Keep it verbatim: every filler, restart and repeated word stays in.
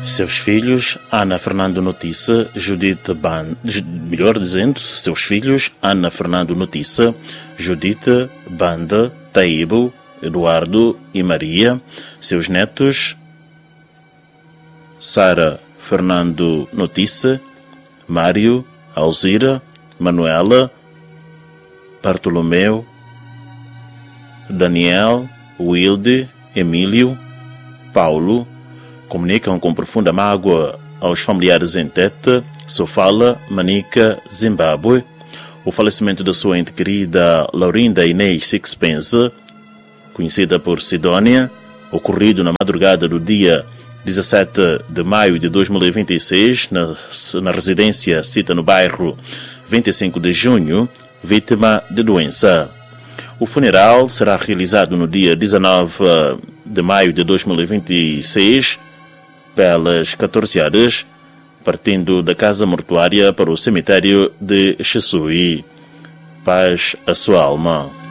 Seus filhos, Ana Fernando Notice, Judite Banda, melhor dizendo, seus filhos, Ana Fernando Notice, Judite Banda, Taíbo, Eduardo e Maria. Seus netos, Sara Fernando Notice, Mário, Alzira, Manuela, Bartolomeu, Daniel, Wilde, Emílio, Paulo, comunicam com profunda mágoa aos familiares em Tete, Sofala, Manica, Zimbábue, o falecimento da sua ente querida Laurinda Inês Sixpence, conhecida por Sidónia, ocorrido na madrugada do dia dezessete de maio de dois mil e vinte e seis, na, na residência cita no bairro vinte e cinco de junho, vítima de doença. O funeral será realizado no dia dezenove de maio de dois mil e vinte e seis, pelas catorze horas, partindo da casa mortuária para o cemitério de Xesui. Paz a sua alma.